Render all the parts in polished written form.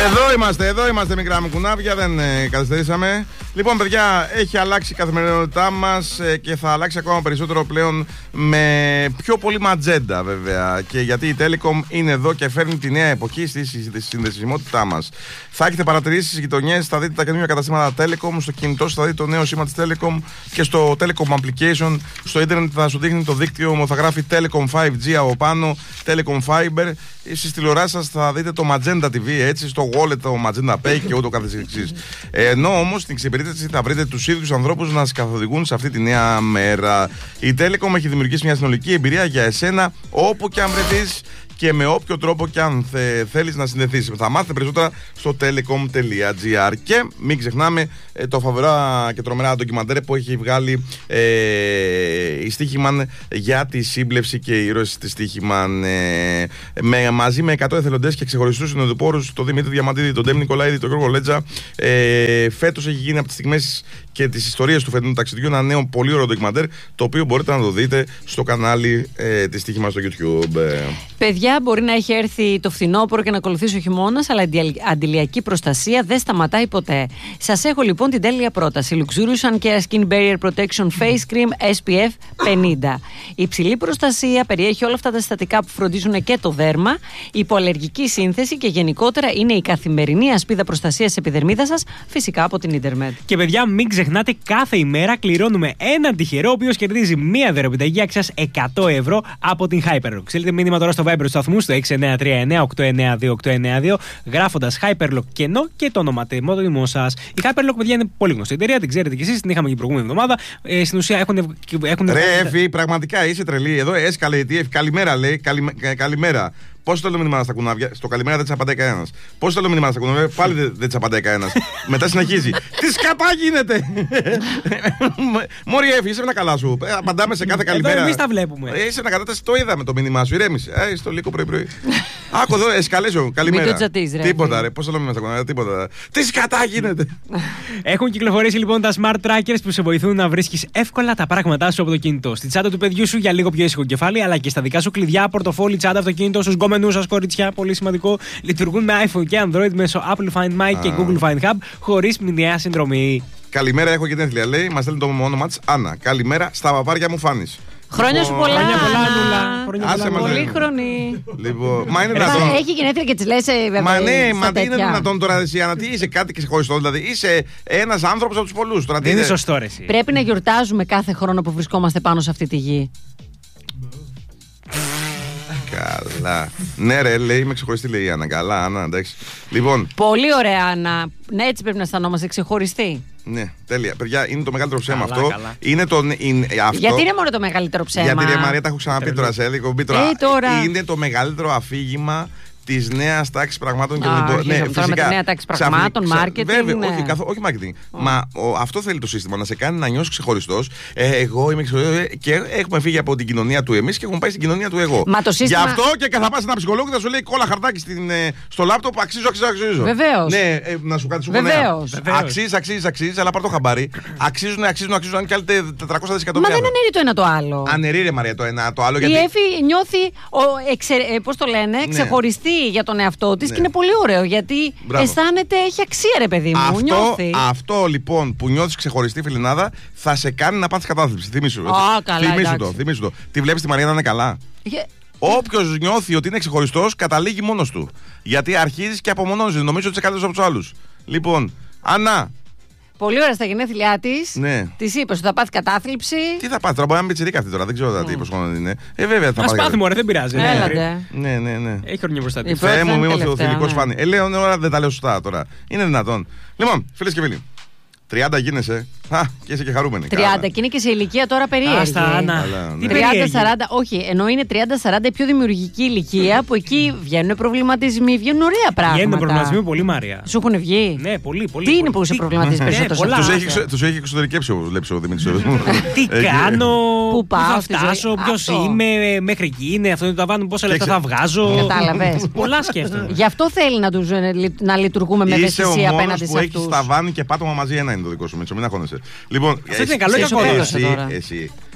Εδώ είμαστε μικρά μου κουνάβια, δεν καθυστερήσαμε. Λοιπόν, παιδιά, έχει αλλάξει η καθημερινότητά μας και θα αλλάξει ακόμα περισσότερο πλέον με πιο πολύ ματζέντα, βέβαια. Και γιατί η Telecom είναι εδώ και φέρνει τη νέα εποχή στη συνδεσιμότητά μας. Θα έχετε παρατηρήσει στις γειτονιές, θα δείτε τα καινούργια καταστήματα Telecom. Στο κινητό θα δείτε το νέο σήμα της Telecom και στο Telecom Application. Στο ίντερνετ θα σου δείχνει το δίκτυο, θα γράφει Telecom 5G από πάνω, Telecom Fiber. Στις τηλεοράσεις σας θα δείτε το Magenta TV, έτσι, στο wallet το Magenta Pay και ούτω καθεξής. Ενώ όμως στην εξυπηρέτηση θα βρείτε τους ίδιους ανθρώπους να σας καθοδηγούν σε αυτή τη νέα μέρα. Η Telecom έχει δημιουργήσει μια συνολική εμπειρία για εσένα όπου και αν βρεθείς και με όποιο τρόπο και αν θέλεις να συνδεθείς. Θα μάθετε περισσότερα στο telecom.gr. Και μην ξεχνάμε το φοβερά και τρομερά ντοκιμαντέρ που έχει βγάλει η Στίχημαν για τη σύμπλευση και οι ήρωες της Στίχημαν, μαζί με 100 εθελοντές και ξεχωριστούς συνοδοιπόρους, τον Δημήτρη Διαμαντίδη, τον Ντέμι Νικολαίδη, τον Γιώργο Λέτζα. Φέτος έχει γίνει από τις στιγμές και τις ιστορίες του φετινού ταξιδιού ένα νέο πολύ ωραίο ντοκιμαντέρ, το οποίο μπορείτε να το δείτε στο κανάλι της Στίχημαν στο YouTube. Παιδιά, μπορεί να έχει έρθει το φθινόπωρο και να ακολουθήσει ο χειμώνας, αλλά η αντιλιακή προστασία δεν σταματάει ποτέ. Σας έχω λοιπόν την τέλεια πρόταση. Luxurious Care Skin Barrier Protection Face Cream SPF 50. Η υψηλή προστασία περιέχει όλα αυτά τα συστατικά που φροντίζουν και το δέρμα, υποαλλεργική σύνθεση και γενικότερα είναι η καθημερινή ασπίδα προστασίας της επιδερμίδας σας, φυσικά από την ίντερνετ. Και παιδιά, μην ξεχνάτε, κάθε ημέρα κληρώνουμε έναν τυχερό, ο οποίος κερδίζει μία δωρεοπιταγή αξίας 100 ευρώ από την Hyperlock. Στείλτε μήνυμα τώρα στο Viber του σταθμού στο 6939-892-892, γράφοντας Hyperlock κενό και το ονοματεπώνυμό σας. Η Hyperlock, παιδιά, είναι πολύ γνωστή εταιρεία, την ξέρετε κι εσείς, την είχαμε και την προηγούμενη εβδομάδα. Στην ουσία έχουν. Ρε, Εφη, πραγματικά είσαι τρελή. Εδώ έσκαλε η TF. Καλημέρα, λέει. Καλημέρα. Πώς το λέμε μηνύματα στα κουνάβια? Στο καλημέρα δεν της απαντάει κανένας. Πώς το λέμε μηνύματα στα κουνάβια? Πάλι δεν της απαντάει κανένας. Μετά συνεχίζει. Τι σκατά γίνεται! Μωρή Εφη, είσαι ένα καλά σου. Απαντάμε σε κάθε καλημέρα. Εμείς τα βλέπουμε. Είσαι ένα κατάσταση, το είδαμε το μήνυμά σου. Ηρέμησε. Στο λίγο πρωί-πρωί. Άκου εδώ, εσκαλέσιο. Καλημέρα. Μην το τσατείς, ρε. Τίποτα, ρε. Πώς το λέμε στα κουνάβια? Τίποτα. Τι σκατά γίνεται! Έχουν κυκλοφορήσει λοιπόν τα smart trackers που σε βοηθούν να βρίσκεις εύκολα τα πράγματά σου από το κινητό. Στη τσάντα του παιδιού σου για λίγο πιο ήσυχο κεφάλι, αλλά και στα δικά σου κλειδιά, πορτοφόλι, τσάντα, αυτοκίνητο, στους γκόμενούς σας, κορίτσια, πολύ σημαντικό. Λειτουργούν με iPhone και Android μέσω Apple Find My και Google Find Hub, χωρίς μηνιαία συνδρομή. Καλημέρα, έχω και την έθλια, λέει. Μας στέλνει το όνομα της Άννα. Καλημέρα, στα παπάρια μου φάνης. Χρόνια σου πολλά, Άννα. Πολύ χρονή. Λοιπόν, μα είναι δυνατόν. Έχει γενέθλια και τη λες, βέβαια. Μα ναι, μα τι είναι δυνατόν τώρα, εσύ Άννα? Τι είσαι, κάτι ξεχωριστό? Δηλαδή είσαι ένας άνθρωπος από τους πολλούς. Δεν είναι σωστό, ρε. Πρέπει να γιορτάζουμε κάθε χρόνο που βρισκόμαστε πάνω σε αυτή τη γη. Καλά. Ναι, ρε, λέει, είμαι ξεχωριστή, λέει η Άννα. Καλά, Άννα, εντάξει. Λοιπόν. Πολύ ωραία, Άννα. Ναι, έτσι πρέπει να αισθανόμαστε, ξεχωριστοί. Ναι, τέλεια. Παιδιά, είναι το μεγαλύτερο ψέμα καλά, αυτό. Καλά. Είναι αυτό. Γιατί είναι μόνο το μεγαλύτερο ψέμα? Γιατί, ρε Μαρία, τα έχω ξαναπεί τώρα σε λίγο. Τώρα. Είναι το μεγαλύτερο αφήγημα της νέας τάξης πραγμάτων και ναι, φυσικά. Με τη νέα τάξη πραγμάτων, marketing. Βέβαια, ναι. όχι marketing. Μα αυτό θέλει το σύστημα, να σε κάνει να νιώσεις ξεχωριστός. Εγώ είμαι ξεχωριστός. Και έχουμε φύγει από την κοινωνία του εμείς και έχουμε πάει στην κοινωνία του εγώ. Μα το σύστημα... Γι' αυτό και θα πας σε έναν ψυχολόγο και θα σου λέει κόλλα χαρτάκι στο λάπτοπ, αξίζω. Βεβαίως. Ναι, να σου κάτι σου γονέα. Αξίζει, αλλά πάρ' το χαμπάρι. Αξίζουν, αν κι άλλοι 400 δισεκατομμύρια. Μα δεν αναιρεί το ένα το άλλο. Αναιρεί, ρε Μαρία, το ένα το άλλο. Η Εφη νιώθει, πώς το λένε, ξεχωριστή για τον εαυτό της, και είναι πολύ ωραίο γιατί αισθάνεται έχει αξία, ρε παιδί μου. Αυτό λοιπόν που νιώθεις ξεχωριστή, φιλινάδα, θα σε κάνει να πάθεις κατάθλιψη. Θυμήσου το. Τη βλέπεις τη Μαρία να είναι καλά? Όποιος νιώθει ότι είναι ξεχωριστός καταλήγει μόνος του. Γιατί αρχίζεις και απομονώνεις. Νομίζω ότι είσαι καλύτερος από τους άλλους. Λοιπόν, Ανά. Πολύ ωραία στα γενέθλιά της. Ναι. Της είπες ότι θα πάθει κατάθλιψη. Τι θα πάθει, τώρα μπορεί να μην πιτσιρίκα αυτή τώρα, δεν ξέρω τι υποσχόμενη είναι. Βέβαια θα πάθει. Μωρέ, δεν πειράζει. Ναι. Έχει χρονιά μπροστά της. Θεέ μου, μη ο θηλυκός φάνη. Λέω ώρα δεν τα λέω σωστά τώρα. Είναι δυνατόν. Λοιπόν, φίλες και φίλοι. 30 γίνεσαι. Και είσαι και χαρούμενη. 30 και είναι και σε ηλικία τώρα περίεργη. 30-40, όχι, ενώ είναι 30-40 η πιο δημιουργική ηλικία που εκεί βγαίνουν προβληματισμοί, βγαίνουν ωραία πράγματα. Βγαίνουν προβληματισμοί πολύ, Μάρια. Σου έχουν βγει? Ναι, πολύ. Τι είναι που σε προβληματίζει περισσότερο? Τους έχει εξωτερικεύσει ο Δημήτρης. Τι κάνω, πού θα φτάσω, ποιος είμαι, μέχρι εκεί είναι, αυτό το βάνουν, πόσα λεφτά θα βγάζω. Κατάλαβες. Πολλά σκέφτομαι. Γι' αυτό θέλει να λειτουργούμε με ευαισθησία απέναντι σε αυτούς. Έχει ταβάνι και πάτωμα μαζί, ένα είναι το δικό σου, Μίτσο, μην αγχώνεσαι. Λοιπόν, αυτό είναι καλό ή κακό? Εσύ.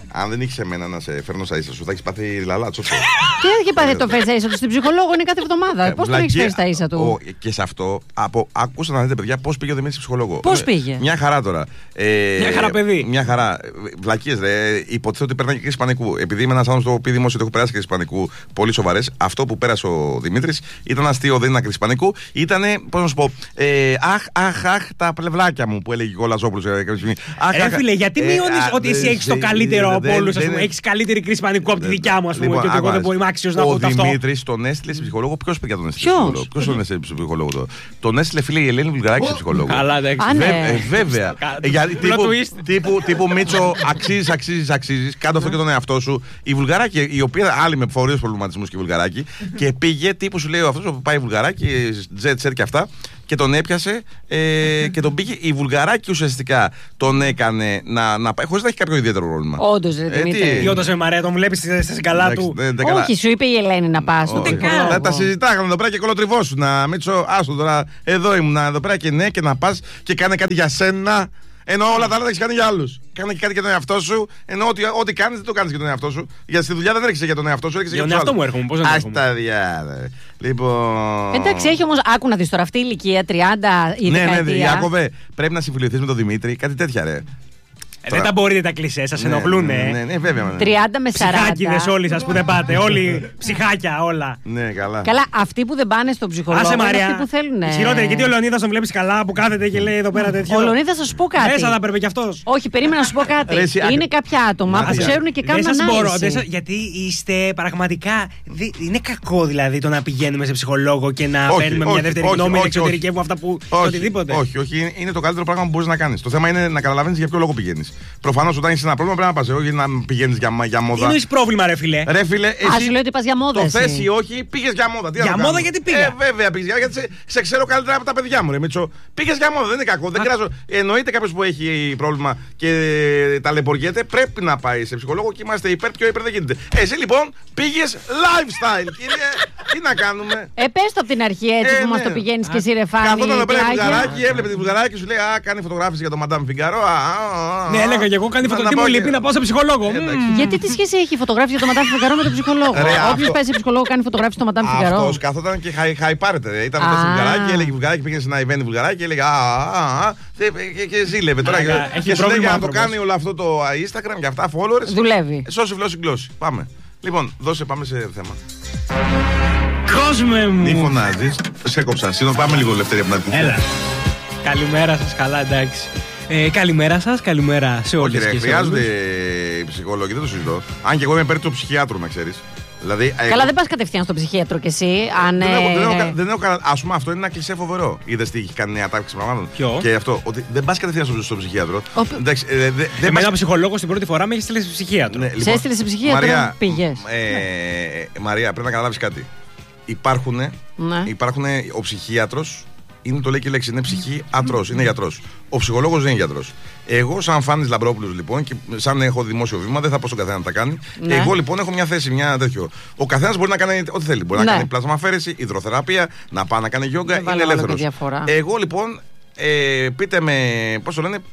Αν δεν είχε εμένα να σε φέρνω στα ίσα σου, θα έχει πάθει λαλάτσο. Τι έχει πάθει το φέρει στα ίσα του? Στην ψυχολόγο είναι κάθε εβδομάδα. Πώς το έχει φέρει στα ίσα του? Και σε αυτό, άκουσα να δείτε, παιδιά, πώς πήγε ο Δημήτρης ψυχολόγο. Πώς πήγε? Μια χαρά τώρα. Μια χαρά, παιδί. Μια χαρά. Βλακίες, ρε. Υποτίθεται ότι παίρνει και κρίση πανικού. Επειδή είμαι ένας άνθρωπος που πει δημόσιο ότι έχω περάσει κρίση πανικού πολύ σοβαρές, αυτό που πέρασε ο Δημήτρης ήταν αστείο, δεν ήταν κρίση πανικού. Ήταν, πώς να σου πω, αχ, τα πλευλάκια μου που έλεγε ο Λαζόπουλος. Ρε φίλε, γιατί μειώνεις ότι εσύ έχεις το καλύτερο από όλους? Έχεις καλύτερη κρίση πανικού από τη δικιά μου, ας πούμε, και ότι εγώ δεν μπορώ, είμαι άξιος να πω αυτό. Ο Δημήτρης τον έστειλε σε ψυχολόγο. Ποιος πήγε τον έστειλε σε ψυχολόγο? Ποιος τον έστειλε σε ψυχολόγο? Τον έστειλε, φίλε, η Ελένη Βουλγαράκη σε ψυχολόγο. Καλά, εντάξει. Βέβαια. Τύπου Μίτσο, αξίζεις, κάτω αυτό και τον εαυτό σου. Η Βουλγαράκη, η οποία άλλη με φορείους προβληματισμούς και η Βουλγαράκη, και πήγε τύπου σου λέει αυτός που πάει η Βουλγαράκη, jet set και αυτά. Και τον έπιασε και τον πήγε. Η Βουλγαράκη ουσιαστικά τον έκανε να πάει χωρίς να έχει κάποιο ιδιαίτερο πρόβλημα. Όντως, ρε Δημήτρη. Τι όντως, Μαρία, τον βλέπεις στα συγκαλά του? Όχι, σου είπε η Ελένη να πας στο ψυχολόγο. Τα συζητάγαμε εδώ πέρα και κολοτριβώσουν. Μίτσο, άστο τώρα, εδώ ήμουν εδώ πέρα και ναι, και να πας και κάνε κάτι για σένα. Ενώ όλα τα άλλα τα έχεις κάνει για άλλους. Κάνε και κάτι για τον εαυτό σου. Ενώ ό,τι κάνεις δεν το κάνεις για τον εαυτό σου. Γιατί στη δουλειά δεν έρχεσαι για τον εαυτό σου, έρχεσαι για τον εαυτό μου. Έρχομαι, πώς δεν έρχομαι. Άστα διάδα. Λοιπόν. Εντάξει, έχει όμως, άκου να δεις τώρα αυτή η ηλικία, 30 ή 10. Ναι, Ιάκωβε, πρέπει να συμφιλειωθείς με τον Δημήτρη, κάτι τέτοια, ρε. Δεν τα μπορείτε τα κλισέ, σας ενοχλούνε. Ναι, βέβαια. 30 με 40. Ψυχάκιδες όλοι σας που δεν πάτε. Όλοι ψυχάκια όλα. Ναι, καλά. Καλά, αυτοί που δεν πάνε στον ψυχολόγο είναι αυτοί που θέλουν. Χειρότερη, γιατί ο Λεωνίδας τον βλέπεις καλά που κάθεται και λέει εδώ πέρα τέτοιο. Ο Λεωνίδας θα σου πω κάτι. Μέσα θα πρέπει κι αυτός. Όχι, περίμενα να σου πω κάτι. Είναι κάποια άτομα που ξέρουν και κάνουν ανάλυση. Γιατί είστε πραγματικά. Είναι κακό δηλαδή το να πηγαίνουμε σε ψυχολόγο και να παίρνουμε μια δεύτερη γνώμη, να εξωτερικεύουμε αυτά που. Οτιδήποτε. Όχι, είναι το καλύτερο πράγμα που μπορείς να κάνεις. Το θέμα είναι να καταλαβαίνεις για ποιο λόγο πηγαίνεις. Προφανώς όταν έχεις ένα πρόβλημα πρέπει να πας. Όχι να πηγαίνεις για μόδα. Είναι πρόβλημα, ρε φιλέ. Α, σου λέω ότι πας για μόδα. Το θες ή όχι, πήγες για μόδα. Για μόδα γιατί πήγα. Βέβαια πήγες. Γιατί σε ξέρω καλύτερα από τα παιδιά μου, ρε Μίτσο. Πήγες για μόδα, δεν είναι κακό. Δεν κράζω. Εννοείται κάποιος που έχει πρόβλημα και ταλαιπωριέται πρέπει να πάει σε ψυχολόγο και είμαστε υπέρ, πιο υπέρ δεν γίνεται. Εσύ λοιπόν πήγες lifestyle, κύριε. Τι να κάνουμε. Πες το από την αρχή έτσι που μας το πηγαίνεις και εσύ ρε Φάνη. Καθόταν εδώ πέρα η Βουλγαράκη, έβλεπε τη Βουλγαράκη και σου λέει κάνει φωτογράφηση για το Madame Figaro. Ναι, έλεγα και εγώ κάνει φωτογράφηση. Τι μου λείπει να πάω σε ψυχολόγο. Γιατί τι σχέση έχει η φωτογράφηση για το Madame Figaro με τον ψυχολόγο? Όποιος πάει σε ψυχολόγο κάνει φωτογράφηση στο Madame Figaro. Αυτός καθόταν και χαϊπάρεται. Ήταν αυτό στη Βουλγαράκη, έλεγε η Βουλγαράκη, πήγαινε σε ένα event Βουλγαράκη και έλεγε και ζήλευε τώρα. Και σου λέει να το κάνει όλο αυτό το Instagram για αυτά followers. Δουλεύει. Σώση γλώσση γλώσση. Πάμε. Λοιπόν, πάμε σε θέμα. Κόσμε μου! Μη φωνάζεις, σε κόψα. Πάμε λίγο ελευθερία από την αρχή. Έλα. Καλημέρα σας, καλά, εντάξει. Καλημέρα σας, καλημέρα σε όλες και σε όλους. Χρειάζονται οι ψυχολόγοι, δεν το συζητώ. Αν και εγώ είμαι υπέρ του ψυχιάτρου, να ξέρεις. Δηλαδή, καλά, δεν πας κατευθείαν στον ψυχίατρο κι εσύ. Δεν έχω κανένα. Ας πούμε, αυτό είναι ένα κλισέ φοβερό. Είδες τι έχει κάνει νέα τάξη πραγμάτων. Ποιο? Και αυτό, ότι δεν πας κατευθείαν στον ψυχίατρο. Εμένα ψυχολόγος την πρώτη φορά με έχει στείλει σε ψυχίατρο. Σε έστειλε σε ψυχίατρο, πήγες. Μαρία, πρέπει να καταλάβεις κάτι. Υπάρχουν ο ψυχίατρος. Είναι το λέει και η λέξη, είναι ψυχίατρος, είναι γιατρός. Ο ψυχολόγος δεν είναι γιατρός. Εγώ, σαν Φάνης Λαμπρόπουλος, λοιπόν, και σαν έχω δημόσιο βήμα, δεν θα πω στον καθένα να τα κάνει. Ναι. Εγώ, λοιπόν, έχω μια θέση, μια τέτοιο. Ο καθένας μπορεί να κάνει ό,τι θέλει. Μπορεί να κάνει πλασμαφέρεση, υδροθεραπεία, να πάει να κάνει γιόγκα, είναι ελεύθερος. Εγώ, λοιπόν, πείτε με, πώς το λένε,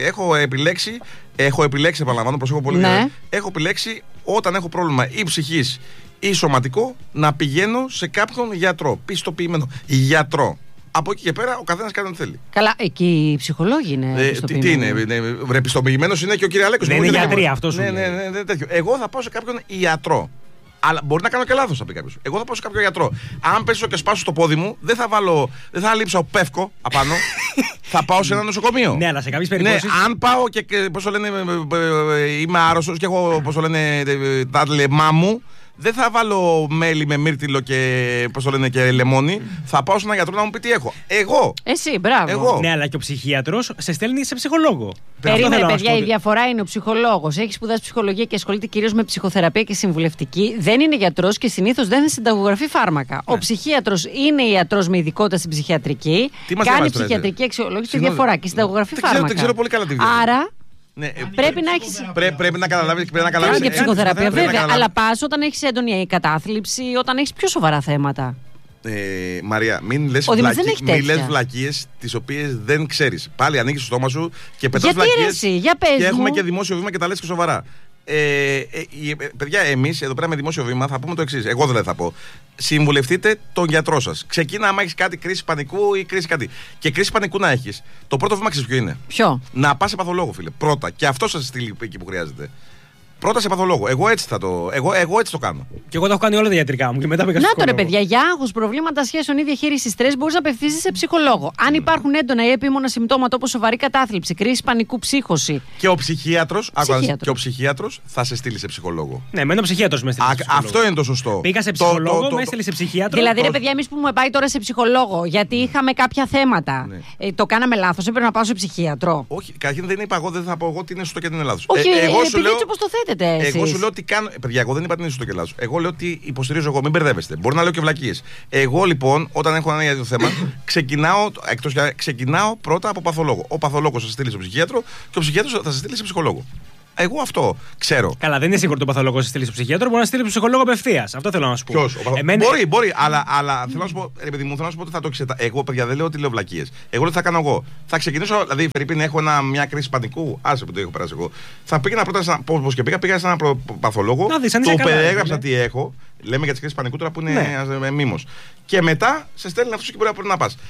έχω επιλέξει, επαναλαμβάνω, προσέχω πολύ. Έχω επιλέξει όταν έχω πρόβλημα ή ψυχής ή σωματικό να πηγαίνω σε κάποιον γιατρό, πιστοποιημένο γιατρό. Από εκεί και πέρα ο καθένας κάνει ό,τι θέλει. Καλά, εκεί οι ψυχολόγοι είναι. Τι είναι, πιστοποιημένος είναι και ο κ. Αλέκος. Δεν είναι γιατροί αυτό. Ναι, τέτοιο. Εγώ θα πάω σε κάποιον ιατρό. Αλλά μπορεί να κάνω και λάθος, θα πει κάποιος. Εγώ θα πάω σε κάποιο γιατρό. Αν πέσω και σπάσω το πόδι μου, δεν θα λείψω πεύκο απάνω. Θα πάω σε ένα νοσοκομείο. Ναι, αλλά σε κάποιες περιπτώσεις. Ναι, αν πάω και πώς το λένε, είμαι άρρωστος και έχω, πώς το λένε, τα λεμά μου. Δεν θα βάλω μέλι με μύρτιλο και, πώς το λένε, και λεμόνι. Θα πάω σε έναν γιατρό να μου πει τι έχω. Εγώ. Εσύ, μπράβο. Εγώ. Ναι, αλλά και ο ψυχίατρος σε στέλνει σε ψυχολόγο. Περίμενε, παιδιά, η διαφορά είναι ο ψυχολόγος. Έχει σπουδάσει ψυχολογία και ασχολείται κυρίως με ψυχοθεραπεία και συμβουλευτική. Δεν είναι γιατρός και συνήθως δεν συνταγογραφεί φάρμακα. Ναι. Ο ψυχίατρος είναι ιατρός με ειδικότητα στην ψυχιατρική. Κάνει ψυχιατρική αξιολόγηση. Τη διαφορά και συνταγογραφεί φάρμακα. Δεν ξέρω πολύ καλά τη Άρα. Ναι, πρέπει να έχεις. Πρέπει να καταλάβεις. Κάνει και ψυχοθεραπεία, βέβαια. Αλλά πας όταν έχεις έντονη κατάθλιψη, όταν έχεις πιο σοβαρά θέματα. Μαρία, μην λες βλακίες τις οποίες δεν ξέρεις. Πάλι ανοίγεις το στόμα σου και πετάς βλακίες. Για πες και μου. έχουμε και δημόσιο βήμα και τα λες και σοβαρά. παιδιά, εμείς εδώ πέρα με δημόσιο βήμα θα πούμε το εξής. Εγώ δηλαδή θα πω. Συμβουλευτείτε τον γιατρό σας. Ξεκίνα άμα έχεις κάτι, κρίση πανικού ή κρίση κάτι. Και κρίση πανικού να έχεις. Το πρώτο βήμα ξέρεις ποιο είναι. Ποιο? Να πας σε παθολόγο, φίλε. Πρώτα. Και αυτό σας στείλει εκεί που χρειάζεται. Πρώτα σε παθολόγο. Εγώ έτσι το κάνω. Και εγώ το έχω κάνει όλα τα ιατρικά μου και μετά πήγα στο ψυχολόγο. Να το ρε παιδιά, για άγχος, προβλήματα σχέσεων ή διαχείριση στρες μπορείς να απευθύνσεις σε ψυχολόγο. Αν υπάρχουν έντονα ή επίμονα συμπτώματα όπως σοβαρή κατάθλιψη, κρίση πανικού, ψύχωση. Και ο ψυχίατρος θα σε στείλει σε ψυχολόγο. Ναι, με ένα ψυχίατρος με έστειλε. Αυτό είναι το σωστό. Πήγα σε ψυχολόγο, με έστειλε σε ψυχίατρο. Δηλαδή, ρε παιδιά, εμείς που με πάει τώρα σε ψυχολόγο, γιατί είχαμε κάποια θέματα. Το κάναμε λάθος, έπρεπε να πάω σε ψυχίατρο. Όχι, καταρχήν δεν είπα εγώ, δεν θα πω εγώ τι είναι σωστό και τι είναι λάθος. Όχι, επειδή έτσι όπως το θέτετε εσείς. Εγώ σου λέω ότι κάνω. Παιδιά, εγώ δεν είπα ότι είναι σωστό και λάθος. Εγώ λέω ότι υποστηρίζω εγώ, μην μπερδεύεστε. Μπορεί να λέω και βλακίες. Εγώ λοιπόν, όταν έχω ένα ιατρικό θέμα, ξεκινάω πρώτα από παθολόγο. Ο παθολόγος θα σε στείλει στο ψυχίατρο και ο ψυχίατρος θα σε στείλει σε ψυχολόγο. Εγώ αυτό ξέρω. Καλά, δεν είναι σίγουρο το παθολόγο να στείλει στο ψυχίατρο, μπορεί να στείλει στο ψυχολόγο απευθείας. Αυτό θέλω να σου πω. Ποιος? Μπορεί, αλλά θέλω να σου πω, ρε παιδί μου, θέλω να σου πω ότι θα το εξετάσω. Εγώ, παιδιά, δεν λέω ότι λέω βλακίες. Εγώ λέω τι θα κάνω εγώ. Θα ξεκινήσω, δηλαδή, Φερρυπίν, έχω μια κρίση πανικού. Άσε που το έχω περάσει εγώ. Θα πήγαινα πρώτα, πώς και πήγα σε έναν παθολόγο. Το περιέγραψα τι έχω. Λέμε για τις κρίσεις πανικού τώρα που είναι μήμος. Και μετά σε στέλνει αυτό και μπορεί να πας.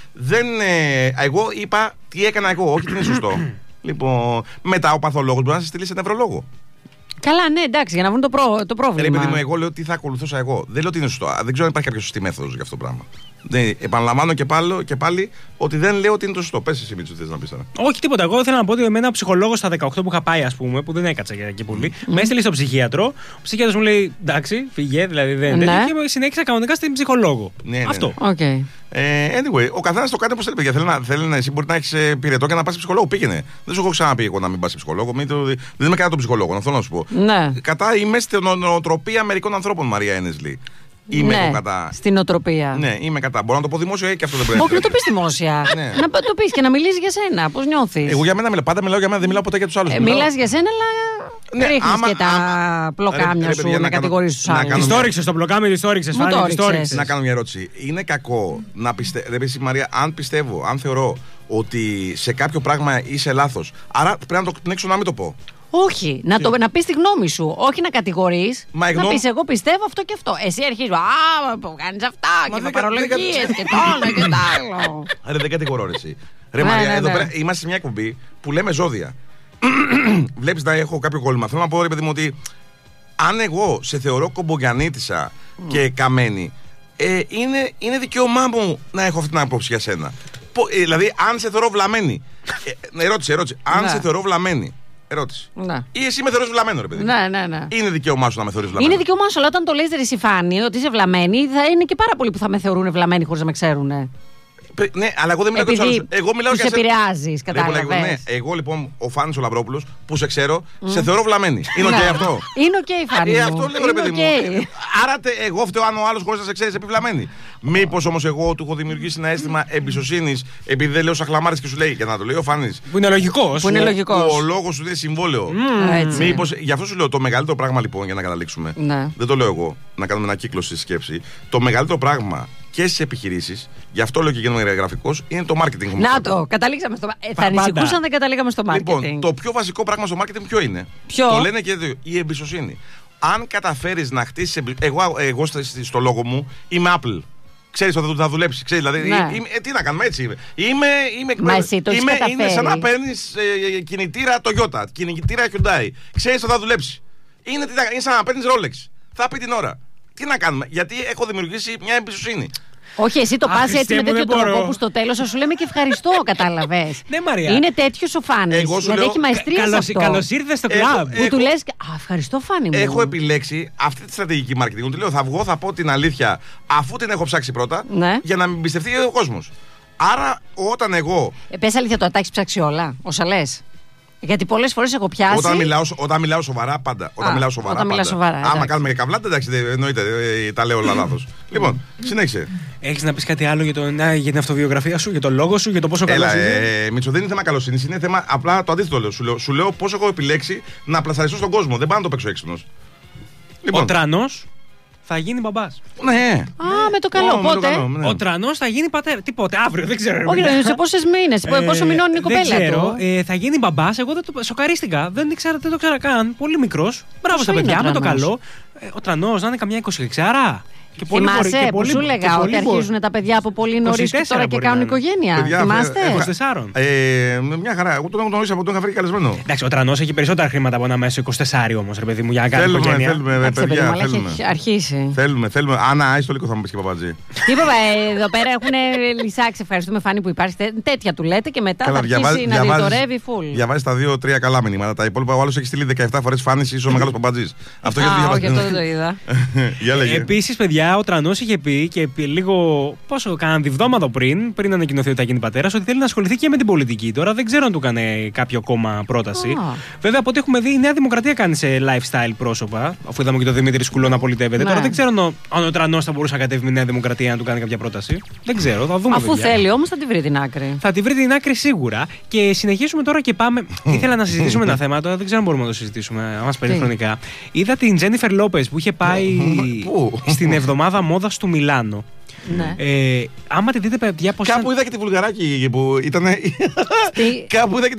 Εγώ είπα τι έκανα εγώ, όχι τι είναι σωστό. Λοιπόν, μετά ο παθολόγος μπορεί να σε στείλει σε νευρολόγο. Καλά, ναι, εντάξει, για να βρουν το πρόβλημα. Ρε παιδί μου, εγώ λέω τι θα ακολουθούσα εγώ. Δεν λέω ότι είναι σωστό. Δεν ξέρω αν υπάρχει κάποια σωστή μέθοδος για αυτό το πράγμα. Επαναλαμβάνω και πάλι ότι δεν λέω ότι είναι το σωστό. Πες εσύ, Μίτσο, θες να πεις τώρα. Όχι, τίποτα. Εγώ ήθελα να πω ότι εμένα ο ψυχολόγος στα 18 που είχα πάει, ας πούμε, που δεν έκατσα και πολύ, με έστειλε στο ψυχίατρο. Ο ψυχίατρος μου λέει εντάξει, φύγε, δηλαδή δεν είναι. Και συνέχισα κανονικά στην ψυχολόγο. Αυτό. Okay. Anyway, ο καθένας το κάνει όπως θέλει. Θέλει να εσύ μπορεί να έχεις πυρετό και να πας σε ψυχολόγο. Πήγαινε. Δεν σου έχω ξαναπεί εγώ να μην πας σε ψυχολόγο. Δεν είμαι κατά τον ψυχολόγο, αυτό να σου πω. Ναι. Κατά είμαι στην νοοτροπία μερικών ανθρώπων, Μαρία Ένεσλι. Είμαι κατά. Στην οτροπία. Ναι, είμαι κατά. Μπορώ να το πω δημόσια και αυτό δεν πρέπει. Όχι, να το πει δημόσια. Να το πει και να μιλήσει για σένα. Πώς νιώθεις. Εγώ για μένα μιλάω. Πάντα μιλάω για μένα, δεν μιλάω ποτέ για τους άλλους. Μιλάς για σένα, αλλά ρίχνεις και τα πλοκάμια σου να κατηγορείς τους άλλους. Τις το ρίξες στο πλοκάμι, τις το ρίξες. Να κάνω μια ερώτηση. Είναι κακό να πιστεύω. Δεν πει Μαρία, αν θεωρώ ότι σε κάποιο πράγμα είσαι λάθος, άρα πρέπει να το πνίξω να μην το πω. Όχι, να πεις τη γνώμη σου. Όχι να κατηγορείς. Να πεις εγώ πιστεύω αυτό και αυτό. Εσύ αρχίζεις. Που κάνεις αυτά και με παρολογίες και το άλλο και το άλλο. Ρε, δεν κατηγορώ εσύ. Ρε Μαρία, εδώ πέρα είμαστε σε μια εκπομπή που λέμε ζώδια. Βλέπεις να έχω κάποιο κόλλημα. Θέλω να πω, ρε παιδί μου, ότι αν εγώ σε θεωρώ κομπογιανίτισσα και καμένη, είναι δικαίωμά μου να έχω αυτή την άποψη για σένα. Δηλαδή, αν σε θεωρώ βλαμμένη. Ερώτηση. Αν σε θεωρώ βλαμμένη. Ερώτηση. Ναι. Ή εσύ με θεωρείς βλαμμένο, ρε παιδί. Ναι. Είναι δικαίωμά σου να με θεωρείς βλαμμένο. Είναι δικαίωμά σου, αλλά όταν το λες ρε Σιφάνη ότι είσαι βλαμμένη, θα είναι και πάρα πολλοί που θα με θεωρούν βλαμμένη χωρίς να με ξέρουν. Ναι, αλλά εγώ δεν μιλάω για τους άλλους. Εγώ μιλάω για σένα. Επηρεάζεις, κατάλαβες. Ναι, εγώ λοιπόν, ο Φάνης ο Λαμπρόπουλος, που σε ξέρω, σε θεωρώ βλαμμένη. Είναι οκ αυτό. Είναι οκ, Φάνη. Αυτό λέω, ρε παιδί μου. Άρα εγώ φταίω αν ο άλλος χωρίς να σε ξέρει επιβλαμμένη. Μήπως όμως εγώ του έχω δημιουργήσει ένα αίσθημα εμπιστοσύνης, επειδή δεν λέω σαχλαμάρες και σου λέει, για να το λέει ο Φάνης. Που είναι λογικός. Ο λόγος σου είναι συμβόλαιο. Μήπως, γι' αυτό σου λέω το μεγαλύτερο πράγμα λοιπόν, για να καταλήξουμε. Δεν το λέω εγώ, να κάνουμε ένα κύκλο στη σκέψη. Το μεγαλύτερο πράγμα και στις επιχειρήσεις, γι' αυτό λέω και γίνομαι γραφικός, είναι το marketing. Να το, καταλήξαμε στο marketing. Θα ανησυχούσα αν δεν καταλήγαμε στο marketing. Λοιπόν, το πιο βασικό πράγμα στο marketing ποιο είναι? Το λένε και δύο, η εμπιστοσύνη. Αν καταφέρεις να χτίσεις εμπιστοσύνη. Εγώ στο λόγο μου είμαι Apple. Ξέρεις ότι θα δουλέψει. Ξέρεις, δηλαδή, τι να κάνουμε, έτσι είμαι. Είναι σαν να παίρνεις κινητήρα Toyota, κινητήρα Hyundai. Ξέρεις ότι θα δουλέψει. Είναι σαν να παίρνεις Rolex. Θα πει την ώρα. Τι να κάνουμε, γιατί έχω δημιουργήσει μια εμπιστοσύνη. Όχι, εσύ το πας έτσι με τέτοιο τρόπο που στο τέλος θα σου λέμε και ευχαριστώ, κατάλαβες. Ναι, Μαρία. Είναι τέτοιος ο Φάνης. Δηλαδή έχει μαεστρία σε αυτό. Καλώς ήρθες στο κλαμπ. Που του λες, ευχαριστώ Φάνη μου. Έχω επιλέξει αυτή τη στρατηγική marketing. Του λέω, θα βγω, θα πω την αλήθεια, αφού την έχω ψάξει πρώτα, για να μην πιστευτεί ο κόσμος. Άρα, όταν εγώ. Πες αλήθεια, το τα έχεις ψάξει όλα, όσα λες. Γιατί πολλές φορές έχω πιάσει. Όταν μιλάω σοβαρά, πάντα. Όταν μιλάω σοβαρά. Άμα κάνουμε και καβλάτε, εντάξει, εννοείται, τα λέω όλα λάθος. Λοιπόν, συνέχισε. Έχεις να πεις κάτι άλλο για την αυτοβιογραφία σου, για τον λόγο σου, για το πόσο καλός είσαι? Μίτσο, δεν είναι θέμα καλοσύνης, είναι θέμα απλά το αντίθετο λέω. Σου λέω πώς έχω επιλέξει να πλασαριστώ στον κόσμο. Δεν πάω να το παίξω έξυπνος. Ο Τρανός θα γίνει μπαμπάς. Ναι. Με το καλό. Πότε? Ο Τρανός θα γίνει πατέρα. Τι πότε, αύριο, δεν ξέρω. Όχι, σε πόσες μήνες, πόσο μηνών είναι η κοπέλα δεν ξέρω. του. Θα γίνει μπαμπάς. Εγώ σοκαρίστηκα. Δεν το ξέρα καν. Πολύ μικρός. Μπράβο στα παιδιά, με το καλό. Ο Τρανός να είναι καμιά 26άρα. Θυμάσαι που σου έλεγα ότι αρχίζουν τα παιδιά από πολύ νωρίς και τώρα και κάνουν οικογένεια. Θυμάστε? 24. Μια χαρά. Εγώ τον γνώρισα από τον είχα βρει καλεσμένο. Εντάξει, ο Τρανός έχει περισσότερα χρήματα από ένα μέσο 24 όμως, ρε παιδί μου, για να κάνει οικογένεια. Θέλουμε, παιδιά. Έχει αρχίσει. Θέλουμε. Ανά, άιστο λίγο θα μου πεις και παπατζή. Τι είπα, εδώ πέρα έχουν λυσάξει. Ευχαριστούμε, Φάνη, που υπάρχει. Τέτοια του λέτε και μετά θα αρχίσει να διτορεύει φουλ. Διαβάζει τα 2-3 καλά μηνύματα. Τα υπόλοιπα ο άλλος έχει στείλει 17 φορές Φάνη, είσαι ο μεγάλος παπατζής. Αυτό όχι, αυτό δεν το είδα. Επίσης, παιδιά, ο Τρανός είχε πει και λίγο κάνα διβδόματο πριν ανακοινωθεί ότι θα γίνει πατέρας, ότι θέλει να ασχοληθεί και με την πολιτική. Τώρα δεν ξέρω αν του έκανε κάποιο κόμμα πρόταση. Βέβαια, από ό,τι έχουμε δει, η Νέα Δημοκρατία κάνει σε lifestyle πρόσωπα, αφού είδαμε και τον Δημήτρη Σκουλό να πολιτεύεται. Τώρα δεν ξέρω αν ο Τρανός θα μπορούσε να κατέβει με η Νέα Δημοκρατία να του κάνει κάποια πρόταση. Δεν ξέρω, θα δούμε. Αφού θέλει όμως, θα τη βρει την άκρη. Θα τη βρει την άκρη σίγουρα. Και συνεχίζουμε τώρα και πάμε. Ήθελα να συζητήσουμε ένα θέμα, τώρα δεν ξέρω αν μπορούμε να το συζητήσουμε, αν μας παίρνει χρονικά. Είδα την Τζένιφερ Λόπες που είχε πάει στην εβδομάδα μόδας του Μιλάνο. Ναι. Άμα τη δείτε, παιδιά, πώς. Κάπου είδα και τη Βουλγαράκη που ήταν. Κάπου είδα και